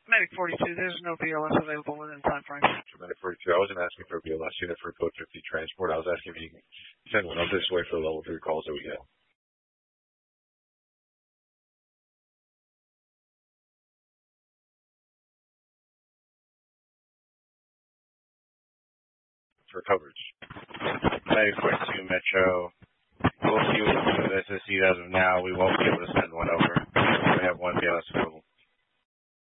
Medic 42, there's no BLS available within time frame. Medic 42, I wasn't asking for a BLS unit for a Code 50 transport. I was asking if you can send one up this way for the level 3 calls that we get. For coverage. Medic 42 Metro. We'll see what we do with SSC as of now. We won't be able to send one over. We have one BLS available.